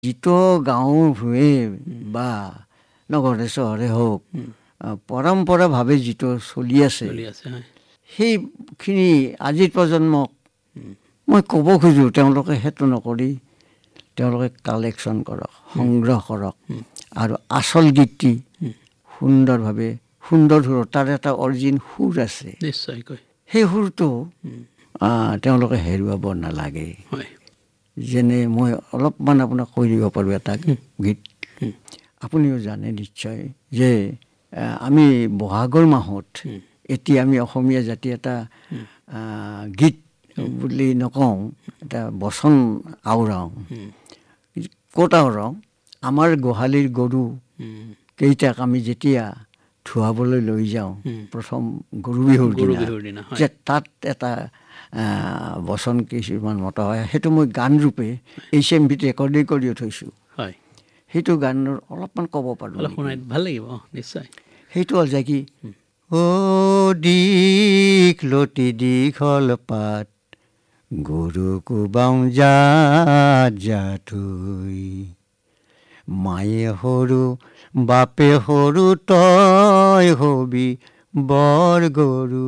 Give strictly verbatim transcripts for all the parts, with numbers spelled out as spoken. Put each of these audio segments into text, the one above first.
যিটো গাঁও ভূঞে বা নগৰে চহৰে হওক পৰম্পৰাভাৱে যিটো চলি আছে সেইখিনি আজিৰ প্ৰজন্মক মই ক'ব খোজোঁ তেওঁলোকে সেইটো নকৰি তেওঁলোকে কালেকশ্যন কৰক, সংগ্ৰহ কৰক আৰু আচল গীতটি সুন্দৰভাৱে সুন্দৰ সুৰ তাৰ এটা অৰিজিন সুৰ আছে নিশ্চয়কৈ সেই সুৰটো তেওঁলোকে হেৰুৱাব নালাগে। যেনে মই অলপমান আপোনাক কৈ দিব পাৰোঁ এটা গীত। আপুনিও জানে নিশ্চয় যে আমি বহাগৰ মাহত এতিয়া আমি অসমীয়া জাতি এটা গীত বুলি নকওঁ, এটা বচন আওৰাওঁ। ক'ত আওৰাওঁ? আমাৰ গোহালিৰ গৰু কেইটাক আমি যেতিয়া ধুৱাবলৈ লৈ যাওঁ প্ৰথম গৰু বিহুৰ দিনা, যে তাত এটা বচন কিছুমান মতা হয়, সেইটো মই গান ৰূপে এই চেম্পিত ৰেকৰ্ডিং কৰিও থৈছোঁ। সেইটো গানৰ অলপমান ক'ব পাৰোঁ, ভাল লাগিব নিশ্চয়। সেইটো হ'ল যে কি, অ' দীঘলতি দীঘল পাত গৰু কোবাওঁ জাত জাতৈ, মায়ে সৰু বাপে সৰু তই হবি বৰ গৰু,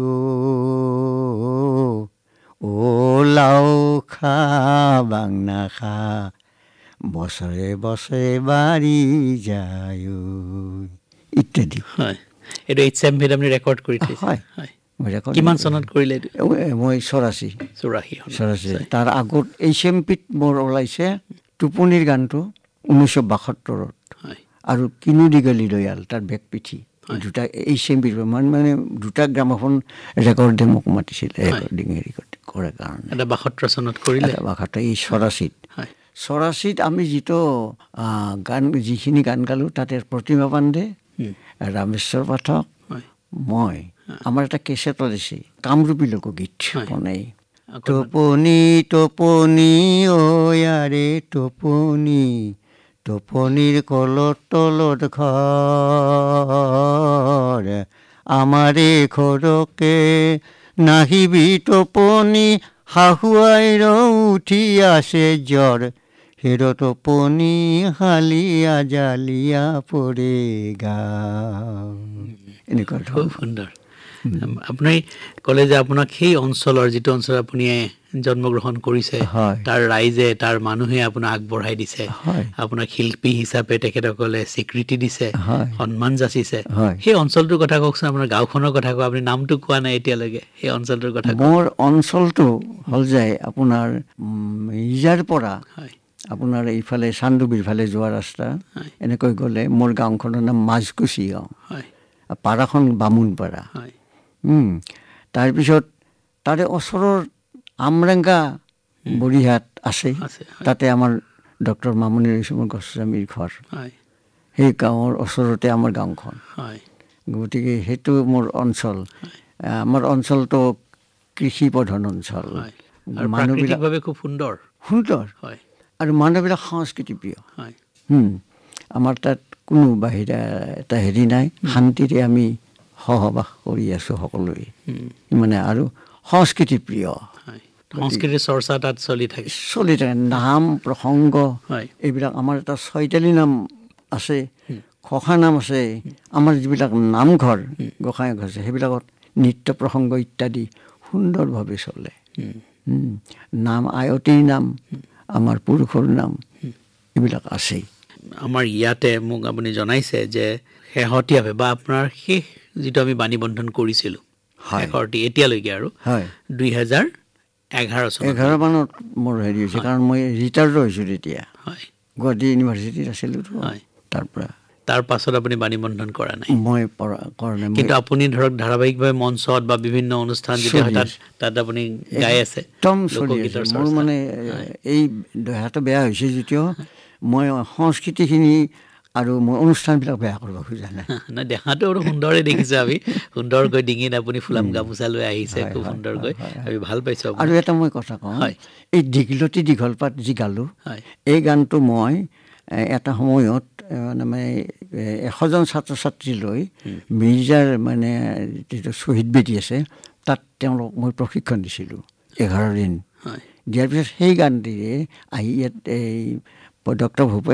অ' লাও খা বাংনা খা বছৰে বছৰে বাঢ়ি যায় ইত্যাদি। হয়, এইটো এইচ এম ভিত আপুনি ৰেকৰ্ড কৰি থৈছে? হয়, কিমান চনত কৰিলে? মই চৌৰাশী চৌৰাশী চৌৰাশী তাৰ আগত এইচ এম পিত মোৰ ওলাইছে টোপনিৰ গানটো ঊনৈছশ বাসত্তৰত আৰু কিনো দীঘলী দয়াল তাৰ বেক পিঠি দুটা এইচ এম পিত মানে মানে দুটা গ্ৰামোফোন ৰেকৰ্ডে মোক মাতিছিলে ৰেকৰ্ডিং হেৰি কৰে কাৰণে। এটা বাসত্তৰ চনত কৰিলে? বাসত্তৰ এই চৌৰাশীত চৌৰাশীত আমি যিটো গান যিখিনি গান গালোঁ তাতে প্ৰতিমা পাণ্ডে, ৰামেশ্বৰ পাঠক, মই আমাৰ এটা কেছেট ওলাইছে কামৰূপী লোকগীত বনাই। টোপনি টোপনি অয়াৰে টোপনি, টোপনিৰ কলত তলত ঘৰ, আমাৰে ঘৰকে নাহিবি টোপনি, শাহুৱাইৰ উঠি আছে জ্বৰ, হেৰ টোপনি হালিয়া জালিয়া পৰে গাঁও। এনেকুৱা খুব সুন্দৰ। আপুনি ক'লে যে আপোনাক সেই অঞ্চলৰ যিটো অঞ্চলত আপুনি জন্মগ্ৰহণ কৰিছে তাৰ ৰাইজে তাৰ মানুহে আপোনাক আগবঢ়াই দিছে, আপোনাক শিল্পী হিচাপে তেখেতসকলে স্বীকৃতি দিছে, সন্মান যাচিছে। সেই অঞ্চলটোৰ কথা কওকচোন, আপোনাৰ গাঁওখনৰ কথা কওক। আপুনি নামটো কোৱা নাই এতিয়ালৈকে, সেই অঞ্চলটোৰ কথা। মোৰ অঞ্চলটো হ'ল যে আপোনাৰ ইজাৰ পৰা আপোনাৰ এইফালে চান্দুবিৰ ফালে যোৱা ৰাস্তা এনেকৈ গ'লে মোৰ গাঁওখনৰ নাম মাজকুচি গাঁও, পাৰাখন বামুণপাৰা। তাৰপিছত তাৰে ওচৰৰ আমৰেংগা বৰিহাট আছে, তাতে আমাৰ ডক্টৰ মামণি ৰয়ছমৰ গোস্বামীৰ ঘৰ, সেই গাঁৱৰ ওচৰতে আমাৰ গাঁওখন। গতিকে সেইটো মোৰ অঞ্চল। আমাৰ অঞ্চলটো কৃষি প্ৰধান অঞ্চল, মানুহবিলাক খুব সুন্দৰ সুন্দৰ আৰু মানুহবিলাক সংস্কৃতি প্ৰিয়। আমাৰ তাত কোনো বাহিৰা এটা হেৰি নাই, শান্তিৰে আমি সহবাস কৰি আছোঁ সকলোৱে মানে, আৰু সংস্কৃতি প্ৰিয়, সংস্কৃতিৰ চৰ্চা তাত চলি থাকে চলি থাকে নাম প্ৰসংগ এইবিলাক। আমাৰ এটা চৈতালী নাম আছে, খোখা নাম আছে, আমাৰ যিবিলাক নামঘৰ গোঁসাই ঘৰ আছে সেইবিলাকত নৃত্য প্ৰসংগ ইত্যাদি সুন্দৰভাৱে চলে। নাম আয়তীৰ নাম, আমাৰ পুৰুষৰ নাম এইবিলাক আছেই। আমাৰ ইয়াতে মোক আপুনি জনাইছে যে শেহতীয়াভাৱে বা আপোনাৰ শেষ যিটো আমি বাণী বন্ধন কৰিছিলোঁ শেষৰটি এতিয়ালৈকে আৰু দুই হাজাৰ এঘাৰ চন এঘাৰ মানত মোৰ হেৰি হৈছে, কাৰণ মই ৰিটায়াৰ্ড হৈছোঁ তেতিয়া, গুৱাহাটী ইউনিভাৰ্চিটিত আছিলোঁ। তাৰ পৰা তাৰ পাছত আপুনি বাণী বন্ধন কৰা নাই? মই কৰা নাই, কিন্তু আপুনি ধৰক ধাৰাবাহিকভাৱে মঞ্চত বা বিভিন্ন অনুষ্ঠান যেতিয়া হয় তাত তাত আপুনি গাই আছে, একদম চলি আছে। মোৰ মানে এই দেহাটো বেয়া হৈছে যদিও মই সংস্কৃতিখিনি আৰু মই অনুষ্ঠানবিলাক বেয়া কৰিব খোজা নাই। নাই, দেখাটো আৰু সুন্দৰে দেখিছোঁ আমি, সুন্দৰকৈ ডিঙিত আপুনি ফুলাম গামোচা লৈ আহিছে, খুব সুন্দৰকৈ, আমি ভাল পাইছোঁ। আৰু এটা মই কথা কওঁ, এই দীঘলতি দীঘল পাত যি গালোঁ এই গানটো মই এটা সময়ত মানে এশজন ছাত্ৰ ছাত্ৰী লৈ মিৰ্জাৰ মানে যিটো শ্বহীদ বেদী আছে তাত তেওঁলোক মই প্ৰশিক্ষণ দিছিলোঁ এঘাৰ দিন। দিয়াৰ পিছত সেই গানটিৰে আহি ইয়াত এই ডক্টৰ ভূপেন